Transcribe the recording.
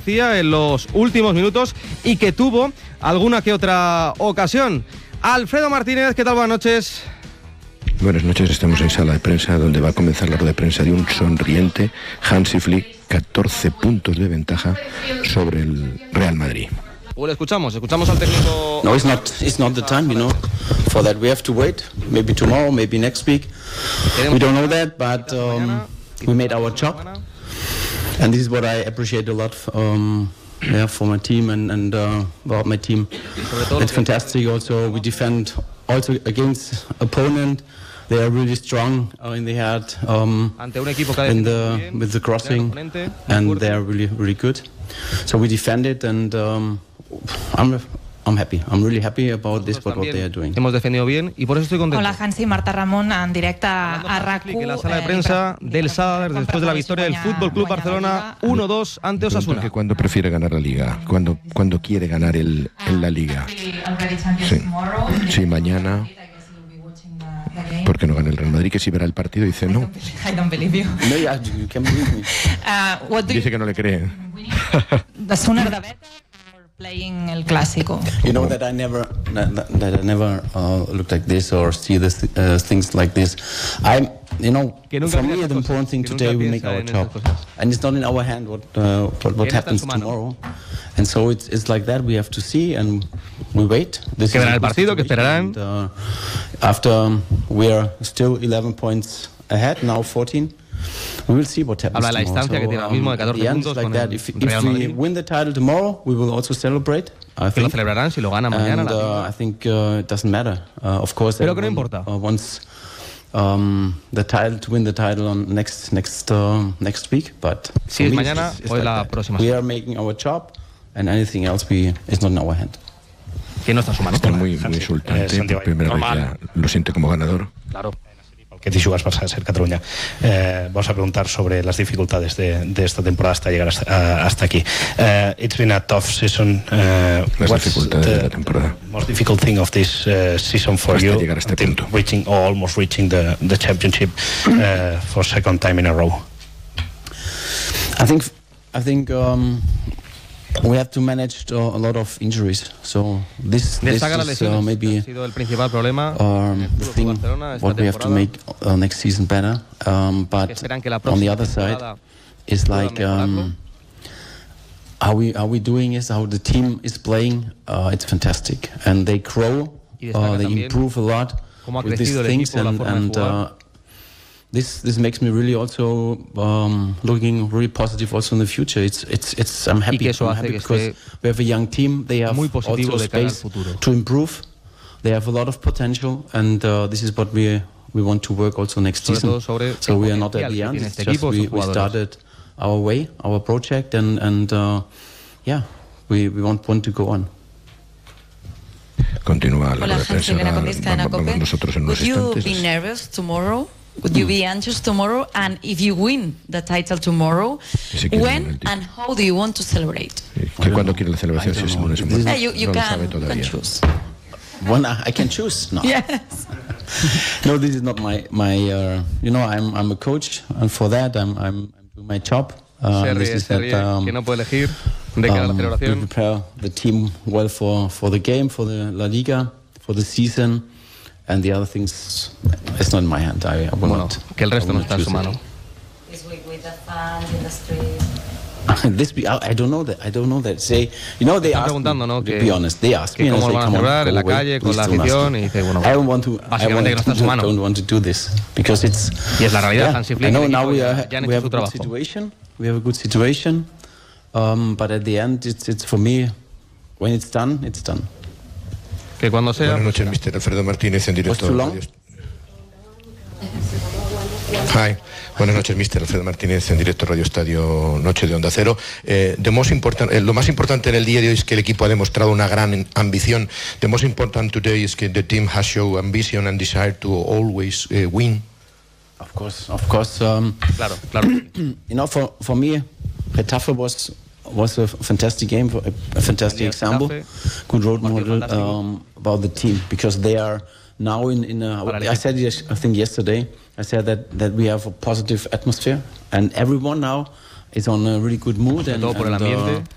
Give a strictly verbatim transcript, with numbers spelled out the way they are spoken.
García en los últimos minutos y que tuvo alguna que otra ocasión. Alfredo Martínez, ¿qué tal? Buenas noches. Buenas noches, estamos en sala de prensa donde va a comenzar la rueda de prensa de un sonriente Hansi Flick, catorce puntos de ventaja sobre el Real Madrid. Pues escuchamos, escuchamos al técnico. No, it's not, it's not the time, you know. For that we have to wait. Maybe tomorrow, maybe next week. We don't know that, but um, we made our job, and this is what I appreciate a lot. Um, yeah, for my team and and uh, about my team. It's fantastic. Also, we defend also against opponent. They are really strong uh, in the head, um, in the, with the crossing, and they are really, really good. So we defend it, and um, I'm, I'm happy. I'm really happy about this, what, what they are doing. Hemos defendido bien y por eso estoy contento. Hola Hansi, Marta Ramón en directe a RAC1. Que la sala de prensa del Sadar después de la victoria del Fútbol Club Barcelona uno dos ante Osasuna. Que cuando prefiere ganar la Liga, cuando cuando quiere ganar el en la Liga. Sí, sí, mañana. ¿Por qué no gana el Real Madrid? Que si verá el partido dice no. I don't believe you. No, yeah, you can believe me. Uh, what do Dice que no le cree. The sooner the better for playing el clásico. You know that I never that, that I never uh, look like this or see this uh, things like this. I'm, you know, for me the important thing today we make our job, and it's not in our hand what uh, what, what happens tomorrow. And so it's it's like that. We have to see and we wait. This que verán el partido, que esperarán. And, uh, after um, we are still eleven points ahead, now fourteen. We will see what happens. Habla de la distancia so, que tiene ahora mismo de catorce um, puntos like con that. el If, Real if Madrid. we win the title tomorrow, we will also celebrate. I que lo think. celebrarán si lo gana mañana. And, uh, I think uh, it doesn't matter. Uh, of course, pero que no importa. Uh, once um, the title to win the title on next next uh, next week, but si es mañana o es la próxima. We are making our job, and anything else we is not in our hand. Que no está en su mano. Está muy, muy insultante. Eh, por primera vez ya lo siente como ganador. Claro. Que te jugas para ser Cataluña. Eh, vamos a preguntar sobre las dificultades de, de esta temporada hasta llegar hasta, uh, hasta aquí. Uh, it's been a tough season. Uh, las dificultades de la temporada. Most difficult thing of this uh, season for hasta you, llegar a este punto. Reaching or almost reaching the the championship uh, for second time in a row. I think I think. Um, We have to manage uh, a lot of injuries, so this, this is uh, maybe el principal problema um, the thing what we have to make uh, next season better. Um, but on the other side, it's like um, how we how we doing is how the team is playing. Uh, it's fantastic, and they grow, uh, they improve a lot with these things, and. and uh, This this makes me really also um, looking really positive also in the future. It's it's it's I'm happy, I'm happy because we have a young team. They have also space to improve. They have a lot of potential, and uh, this is what we we want to work also next season. So we are not at the end. It's just we, we started our way, our project, and and uh, yeah, we we want want to go on. Continúa la Hola, prensa. Vamos nosotros en unos instantes. Would you be nervous tomorrow? Would you be anxious tomorrow? And if you win the title tomorrow, si when and how do you want to celebrate? Que cuando quiere la celebración si es un es un yeah, you, you, no can, you can choose. When I, I can choose? No. Yes. No, this is not my my. Uh, you know, I'm I'm a coach, and for that I'm I'm, I'm doing my job. Uh, se ríe, se ríe, um, que no puede elegir de cara a la celebración. We prepare the team well for for the game, for the La Liga, for the season. And the other things, it's not in my hand. I, I will bueno, not. Que el resto no está en su mano. This week with the fans in the street. This week, I, I don't know that. I don't know that. Say, you know, they ask me, ¿no? To que, be honest, they ask que me. Cómo and lo van a celebrar en la calle con la afición y dice, bueno, I don't want to. I want que no está en su mano. don't want to do this because it's. Y es la realidad. Yeah, Hansi Flick, I know now we, are, ya han we hecho have su a trabajo. good situation. We have a good situation, um, but at the end, it's it's for me. When it's done, it's done. Que cuando sea. Buenas noches, mister Alfredo Martínez, en directo. Hi. Buenas noches, mister Alfredo Martínez, en directo Radio Estadio Noche de Onda Cero. Eh, the most important, eh, lo más importante en el día de hoy es que el equipo ha demostrado una gran ambición. The most important today is that the team has shown ambition and desire to always uh, win. Of course, of course. Um, claro, claro. You know, for for me, Getafe was was a fantastic game, a, a fantastic example, good role model um, about the team because they are now in in. A, I said it, I think yesterday. I said that that we have a positive atmosphere and everyone now is on a really good mood and. and uh,